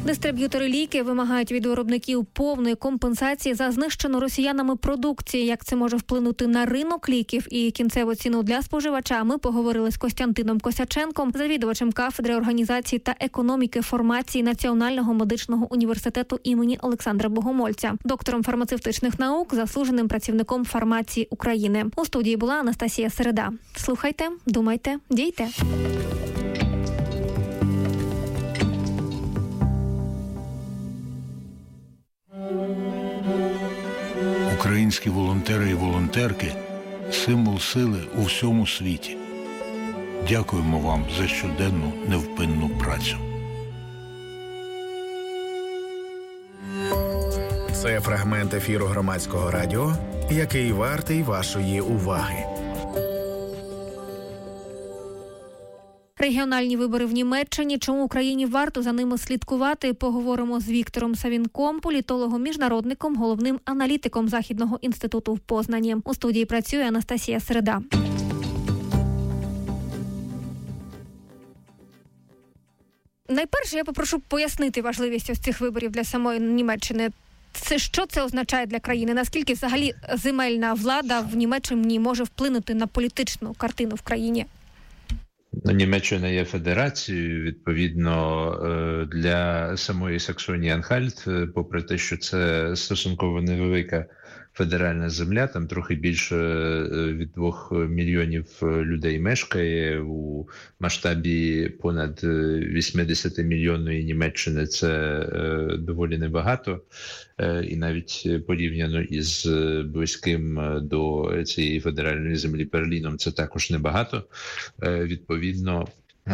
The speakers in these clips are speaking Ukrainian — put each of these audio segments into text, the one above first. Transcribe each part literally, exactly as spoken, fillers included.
Дистриб'ютори ліки вимагають від виробників повної компенсації за знищену росіянами продукцію. Як це може вплинути на ринок ліків і кінцеву ціну для споживача, ми поговорили з Костянтином Косяченком, завідувачем кафедри організації та економіки формації Національного медичного університету імені Олександра Богомольця, доктором фармацевтичних наук, заслуженим працівником фармації України. У студії була Анастасія Середа. Слухайте, думайте, дійте. Українські волонтери і волонтерки – символ сили у всьому світі. Дякуємо вам за щоденну невпинну працю. Це фрагмент ефіру Громадського радіо, який вартий вашої уваги. Регіональні вибори в Німеччині. Чому Україні варто за ними слідкувати? Поговоримо з Віктором Савінком, політологом-міжнародником, головним аналітиком Західного інституту в Познані. У студії працює Анастасія Середа. Найперше я попрошу пояснити важливість ось цих виборів для самої Німеччини. Це що це означає для країни? Наскільки взагалі земельна влада в Німеччині може вплинути на політичну картину в країні? Німеччина є федерацією, відповідно, для самої Саксонії-Анхальт, попри те, що це стосунково невелика федеральна земля, там трохи більше від двох мільйонів людей мешкає, у масштабі понад вісімдесятимільйонної Німеччини це доволі небагато, і навіть порівняно із близьким до цієї федеральної землі Берліном це також небагато. Відповідно,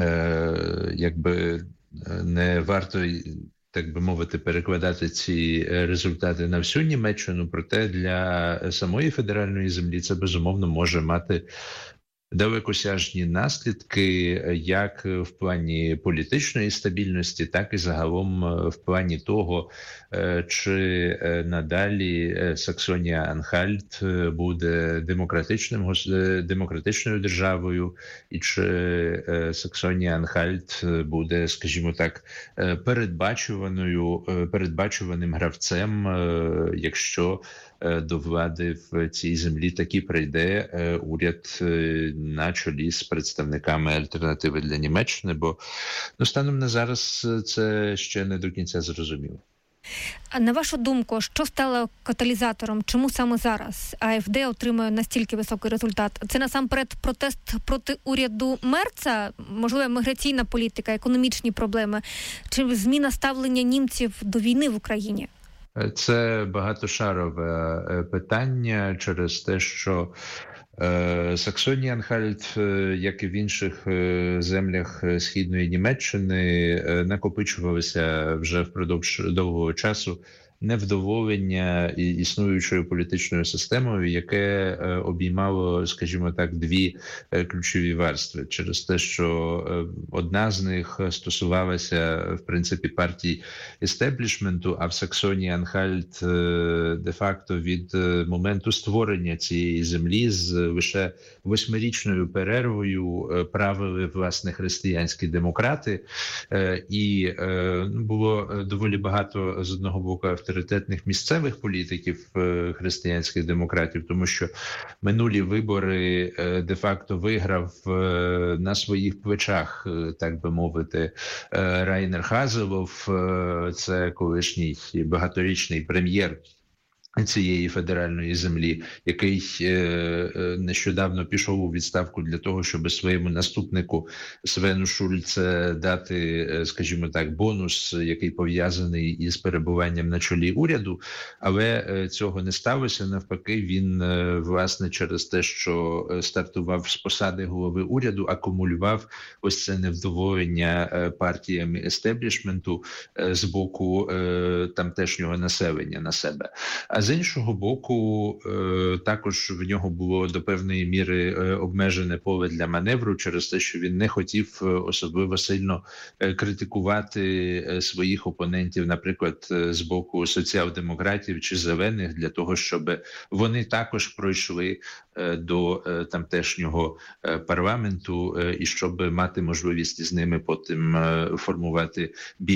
якби не варто, так би мовити, перекладати ці результати на всю Німеччину, проте для самої федеральної землі це, безумовно, може мати далекосяжні наслідки як в плані політичної стабільності, так і загалом в плані того, чи надалі Саксонія-Анхальт буде демократичним, демократичною державою, і чи Саксонія-Анхальт буде, скажімо так, передбачуваною, передбачуваним гравцем, якщо до влади в цій землі таки прийде уряд на чолі з представниками альтернативи для Німеччини, бо ну, станом на зараз це ще не до кінця зрозуміло. А на вашу думку, що стало каталізатором? Чому саме зараз АфД отримує настільки високий результат? Це насамперед протест проти уряду Мерца, можливо, міграційна політика, економічні проблеми, чи зміна ставлення німців до війни в Україні? Це багатошарове питання через те, що Саксонія-Анхальт, як і в інших землях Східної Німеччини, накопичувалися вже впродовж довгого часу невдоволення існуючою політичною системою, яке обіймало, скажімо так, дві ключові верстви. Через те, що одна з них стосувалася, в принципі, партій естеблішменту, а в Саксонії-Анхальт де-факто від моменту створення цієї землі з лише восьмирічною перервою правили, власне, християнські демократи. І було доволі багато, з одного боку, авторитетних місцевих політиків християнських демократів, тому що минулі вибори де-факто виграв на своїх плечах, так би мовити, Райнер Хазелов, це колишній багаторічний прем'єр цієї федеральної землі, який е, нещодавно пішов у відставку для того, щоб своєму наступнику Свену Шульце дати, скажімо так, бонус, який пов'язаний із перебуванням на чолі уряду, але е, цього не сталося. Навпаки, він, е, власне, через те, що стартував з посади голови уряду, акумулював ось це невдоволення е, партіями естеблішменту е, з боку е, тамтешнього населення на себе. А з іншого боку, також в нього було до певної міри обмежене поле для маневру через те, що він не хотів особливо сильно критикувати своїх опонентів, наприклад, з боку соціал-демократів чи зелених, для того, щоб вони також пройшли до тамтешнього парламенту і щоб мати можливість з ними потім формувати більш